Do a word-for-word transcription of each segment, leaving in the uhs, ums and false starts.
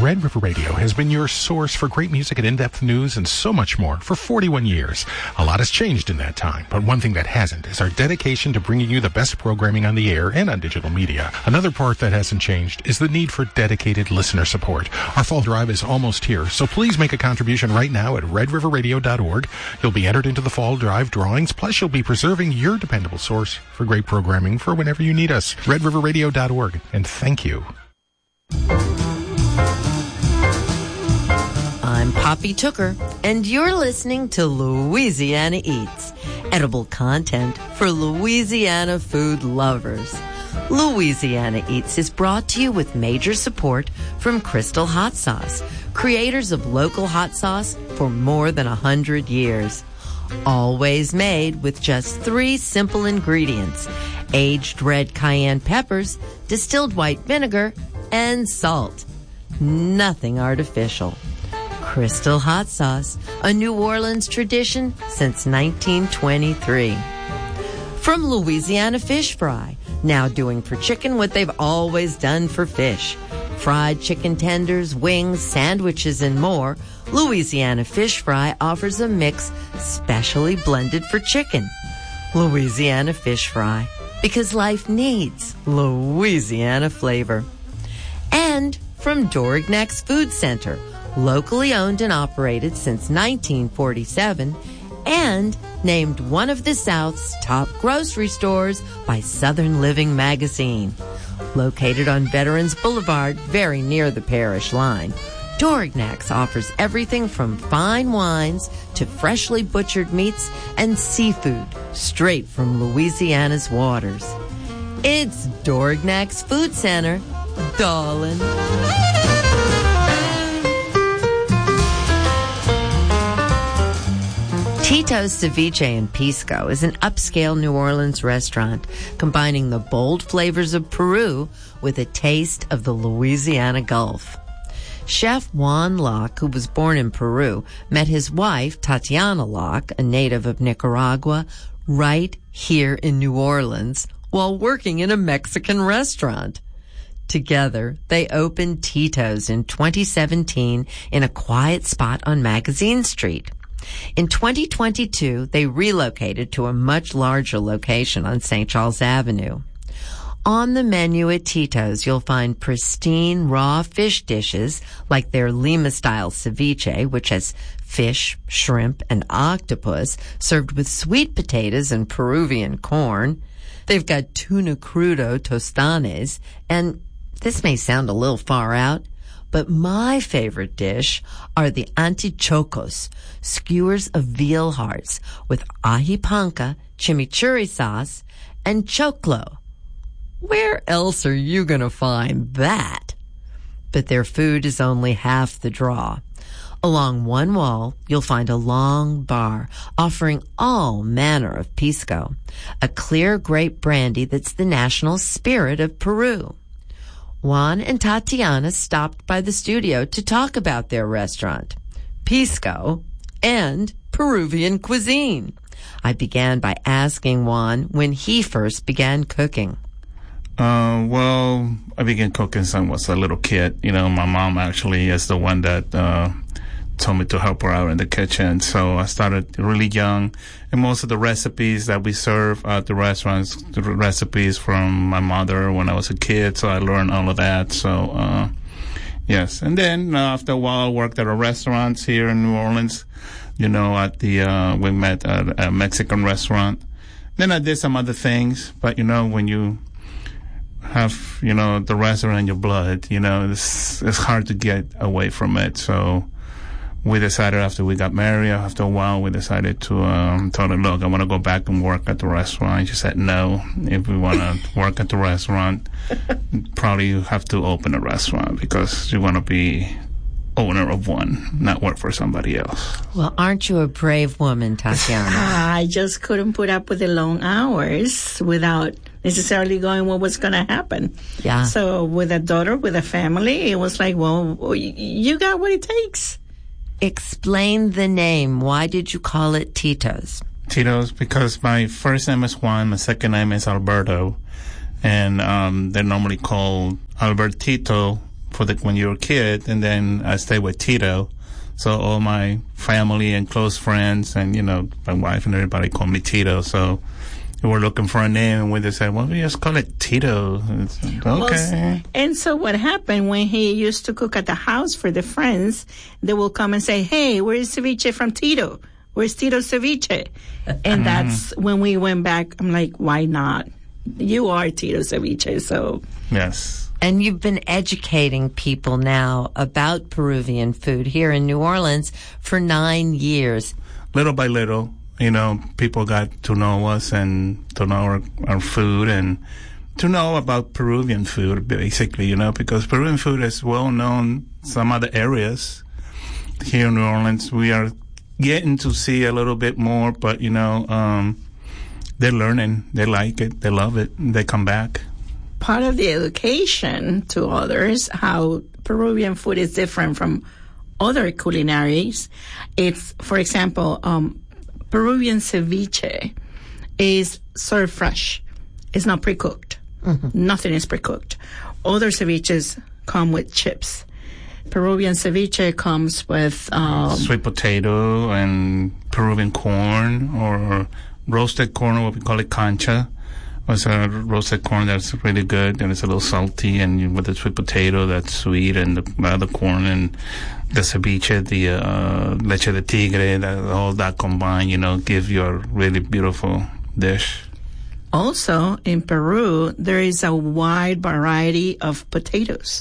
Red River Radio has been your source for great music and in-depth news and so much more for forty-one years. A lot has changed in that time, but one thing that hasn't is our dedication to bringing you the best programming on the air and on digital media. Another part that hasn't changed is the need for dedicated listener support. Our fall drive is almost here, so please make a contribution right now at red river radio dot org. You'll be entered into the fall drive drawings, plus you'll be preserving your dependable source for great programming for whenever you need us. red river radio dot org, and thank you. I'm Poppy Tooker, and you're listening to Louisiana Eats, edible content for Louisiana food lovers. Louisiana Eats is brought to you with major support from Crystal Hot Sauce, creators of local hot sauce for more than a hundred years. Always made with just three simple ingredients: aged red cayenne peppers, distilled white vinegar, and salt. Nothing artificial. Crystal Hot Sauce, a New Orleans tradition since nineteen twenty-three. From Louisiana Fish Fry, now doing for chicken what they've always done for fish. Fried chicken tenders, wings, sandwiches, and more, Louisiana Fish Fry offers a mix specially blended for chicken. Louisiana Fish Fry, because life needs Louisiana flavor. And from Dorignac's Food Center, locally owned and operated since nineteen forty-seven, and named one of the South's top grocery stores by Southern Living magazine. Located on Veterans Boulevard, very near the parish line, Dorignac's offers everything from fine wines to freshly butchered meats and seafood straight from Louisiana's waters. It's Dorignac's Food Center, darling. Tito's Ceviche in Pisco is an upscale New Orleans restaurant combining the bold flavors of Peru with a taste of the Louisiana Gulf. Chef Juan Locke, who was born in Peru, met his wife, Tatiana Locke, a native of Nicaragua, right here in New Orleans while working in a Mexican restaurant. Together, they opened Tito's in twenty seventeen in a quiet spot on Magazine Street. In twenty twenty-two, they relocated to a much larger location on Saint Charles Avenue. On the menu at Tito's, you'll find pristine raw fish dishes like their Lima-style ceviche, which has fish, shrimp, and octopus served with sweet potatoes and Peruvian corn. They've got tuna crudo tostanes, and this may sound a little far out, but my favorite dish are the antichocos, skewers of veal hearts with ají panca, chimichurri sauce, and choclo. Where else are you going to find that? But their food is only half the draw. Along one wall, you'll find a long bar offering all manner of pisco, a clear grape brandy that's the national spirit of Peru. Juan and Tatiana stopped by the studio to talk about their restaurant, Pisco, and Peruvian cuisine. I began by asking Juan when he first began cooking. Uh, well, I began cooking since I was a little kid. You know, my mom actually is the one that uh, told me to help her out in the kitchen. So I started really young. And most of the recipes that we serve at the restaurants, the recipes from my mother when I was a kid. So I learned all of that. So, uh, yes. And then uh, after a while, I worked at a restaurant here in New Orleans. You know, at the, uh, we met at a Mexican restaurant. Then I did some other things. But, you know, when you have, you know, the restaurant in your blood, you know, it's, it's hard to get away from it. So we decided after we got married, after a while, we decided to, um, tell her, look, I want to go back and work at the restaurant. She said, no, if we want to work at the restaurant, probably you have to open a restaurant because you want to be owner of one, not work for somebody else. Well, aren't you a brave woman, Tatiana? I just couldn't put up with the long hours without necessarily going what was going to happen. Yeah. So with a daughter, with a family, it was like, well, you got what it takes. Explain the name. Why did you call it Tito's? Tito's because my first name is Juan, my second name is Alberto, and um, they're normally called Albertito for the when you're a kid, and then I stayed with Tito. So all my family and close friends and, you know, my wife and everybody call me Tito. So we were looking for a name, and we just said, well, we just call it Tito. It's, okay. Well, and so what happened when he used to cook at the house for the friends, they will come and say, hey, where's ceviche from Tito? Where's Tito's ceviche? And that's when we went back. I'm like, why not? You are Tito ceviche, so. Yes. And you've been educating people now about Peruvian food here in New Orleans for nine years. Little by little, you know, people got to know us and to know our, our food and to know about Peruvian food, basically, you know, because Peruvian food is well known in some other areas. Here in New Orleans, we are getting to see a little bit more, but, you know, um, they're learning. They like it. They love it. They come back. Part of the education to others, how Peruvian food is different from other culinaries. It's, for example, um, Peruvian ceviche is served fresh. It's not pre-cooked. Mm-hmm. Nothing is pre-cooked. Other ceviches come with chips. Peruvian ceviche comes with um, sweet potato and Peruvian corn or roasted corn, what we call it cancha. It's a roasted corn that's really good, and it's a little salty, and with the sweet potato that's sweet, and the other corn, and the ceviche, the uh, leche de tigre, that, all that combined, you know, gives you a really beautiful dish. Also, in Peru, there is a wide variety of potatoes.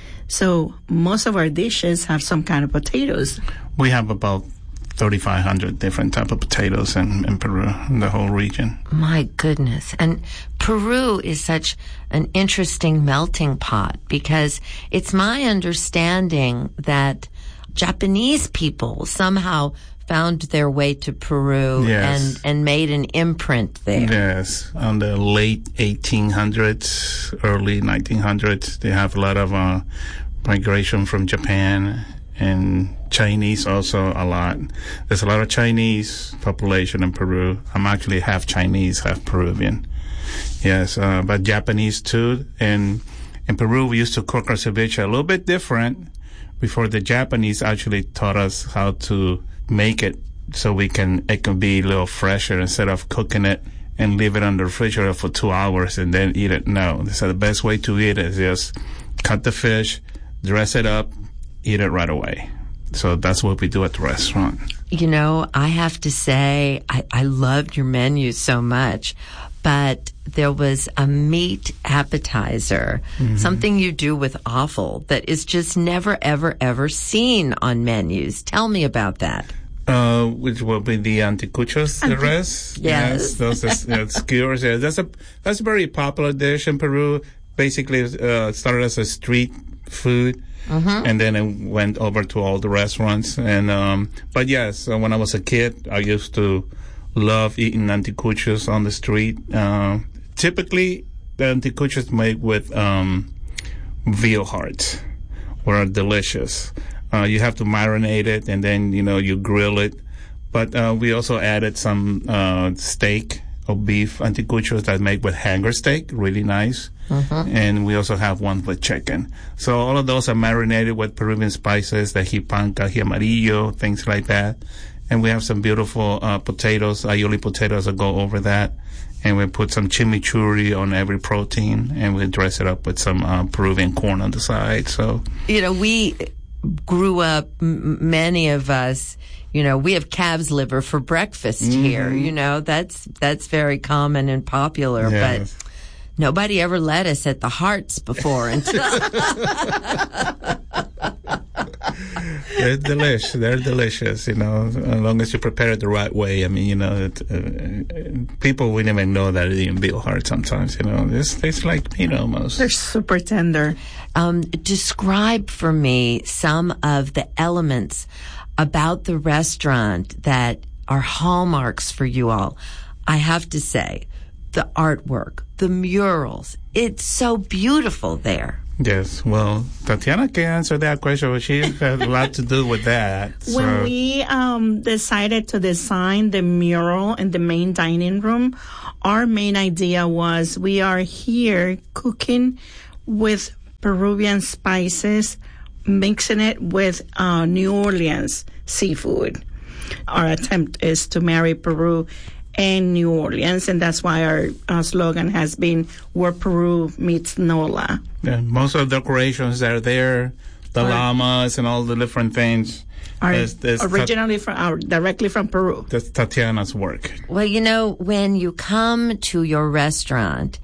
So most of our dishes have some kind of potatoes. We have about thirty-five hundred different type of potatoes in, in Peru, in the whole region. My goodness. And Peru is such an interesting melting pot because it's my understanding that Japanese people somehow found their way to Peru yes. and, and made an imprint there. Yes. On the late eighteen hundreds, early nineteen hundreds, they have a lot of uh, migration from Japan. And Chinese also a lot. There's a lot of Chinese population in Peru. I'm actually half Chinese, half Peruvian. Yes, uh, but Japanese too. And in Peru, we used to cook our ceviche a little bit different before the Japanese actually taught us how to make it so we can, it can be a little fresher instead of cooking it and leave it under the refrigerator for two hours and then eat it. No, so the best way to eat it is just cut the fish, dress it up, eat it right away. So that's what we do at the restaurant. You know, I have to say, I, I loved your menu so much, but there was a meat appetizer, mm-hmm. something you do with offal that is just never, ever, ever seen on menus. Tell me about that. Uh, which will be the anticuchos, the res. Yes. yes. Those uh, skewers. Yeah, that's a, that's a very popular dish in Peru. Basically, uh, started as a street food. Mm-hmm. And then it went over to all the restaurants. And um, but yes, uh, when I was a kid, I used to love eating anticuchos on the street. Uh, typically, the anticuchos made with um, veal hearts were delicious. Uh, you have to marinate it, and then you know you grill it. But uh, we also added some uh, steak of beef anticuchos that make with hanger steak, really nice. Mm-hmm. And we also have one with chicken. So all of those are marinated with Peruvian spices, the ají panca, ají amarillo, things like that. And we have some beautiful uh, potatoes, aioli potatoes that go over that. And we put some chimichurri on every protein, and we dress it up with some uh, Peruvian corn on the side. So, you know, we grew up, m- many of us, you know, we have calf's liver for breakfast mm-hmm. here. You know, that's that's very common and popular, yes. but nobody ever let us at the Hearts before. Until They're delicious. They're delicious, you know, as long as you prepare it the right way. I mean, you know, it, uh, people wouldn't even know that it's in veal heart sometimes, you know. It tastes like meat almost. They're super tender. Um, describe for me some of the elements about the restaurant that are hallmarks for you all. I have to say, the artwork, the murals, it's so beautiful there. Yes, well, Tatiana can answer that question. She has a lot to do with that. When so. we um, decided to design the mural in the main dining room, our main idea was we are here cooking with Peruvian spices, mixing it with uh, New Orleans seafood. Our attempt is to marry Peru and New Orleans, and that's why our, our slogan has been "Where Peru Meets NOLA." Yeah, most of the decorations that are there, the Are- llamas and all the different things, Are is- is Ta- originally from our, directly from Peru. that's Tatiana's work. Well, you know, when you come to your restaurant,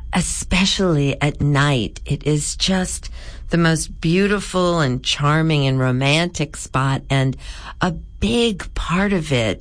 especially at night, it is just the most beautiful and charming and romantic spot. And a big part of it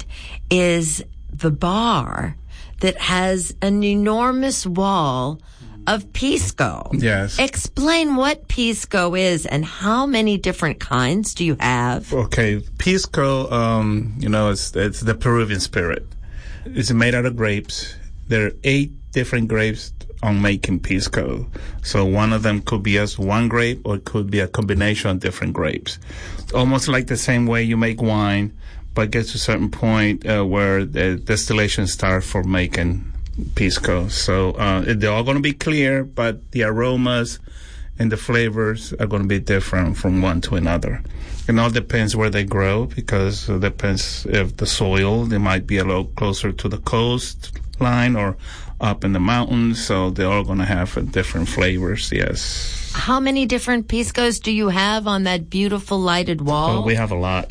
is the bar that has an enormous wall of pisco. Yes. Explain what pisco is and how many different kinds do you have? Okay, pisco, um, you know, it's it's the Peruvian spirit. It's made out of grapes. There are eight different grapes on making pisco. So one of them could be just one grape, or it could be a combination of different grapes. Almost like the same way you make wine, but it gets to a certain point uh, where the distillation starts for making pisco. So uh, they're all going to be clear, but the aromas and the flavors are going to be different from one to another. It all depends where they grow, because it depends if the soil, they might be a little closer to the coastline or up in the mountains, so they're all going to have uh, different flavors, yes. How many different piscos do you have on that beautiful lighted wall? Oh, we have a lot.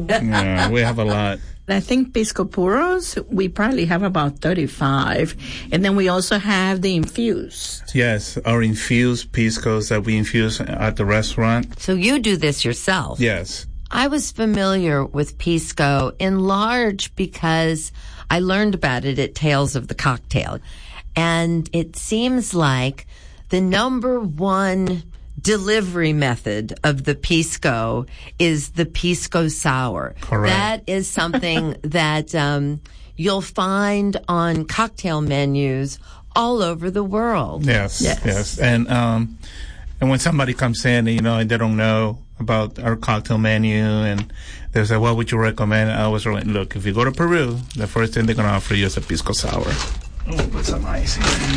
Yeah, we have a lot. I think Pisco Puros, we probably have about thirty-five. And then we also have the infused. Yes, our infused piscos that we infuse at the restaurant. So you do this yourself? Yes. I was familiar with pisco in large because I learned about it at Tales of the Cocktail. And it seems like the number one delivery method of the pisco is the pisco sour. Correct. That is something that um, you'll find on cocktail menus all over the world. Yes, yes, Yes. and um, and when somebody comes in, you know, and they don't know about our cocktail menu, and they say, "What would you recommend?" I always like, look, if you go to Peru, the first thing they're gonna offer you is a pisco sour. Oh, put some ice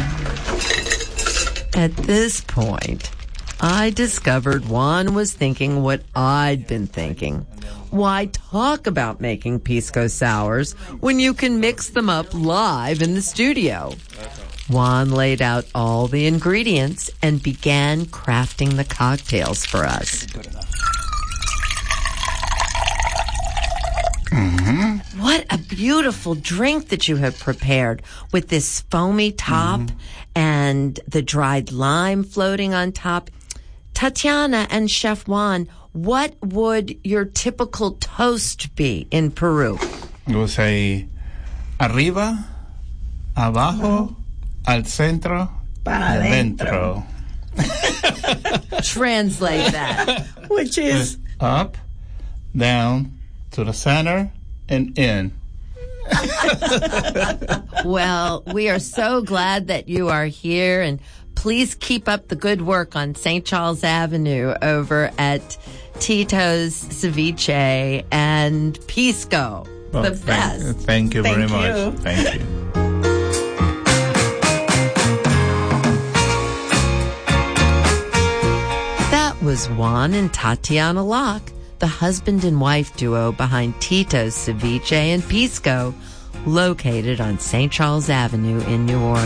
in. At this point, I discovered Juan was thinking what I'd been thinking. Why talk about making pisco sours when you can mix them up live in the studio? Juan laid out all the ingredients and began crafting the cocktails for us. Mm-hmm. What a beautiful drink that you have prepared with this foamy top mm-hmm. and the dried lime floating on top. Tatiana and Chef Juan, what would your typical toast be in Peru? It would say, arriba, abajo, al centro, adentro. Translate that. Which is up, down, to the center, and in. Well, we are so glad that you are here, and please keep up the good work on Saint Charles Avenue over at Tito's Ceviche and Pisco. Well, the thank, best. Thank you Thank very you. much. Thank you. That was Juan and Tatiana Locke, the husband and wife duo behind Tito's Ceviche and Pisco, located on Saint Charles Avenue in New Orleans.